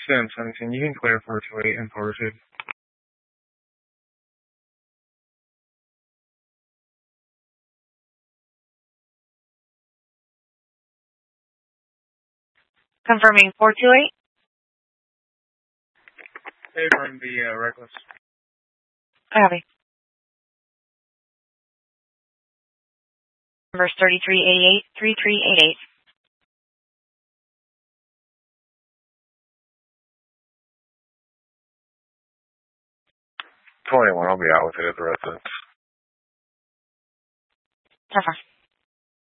Sim 17, you can clear 428 and forwarded. Confirming 428. Favoring the reckless. Copy. Numbers 3388, 3388. 21, I'll be out with it at the residence. 10-4.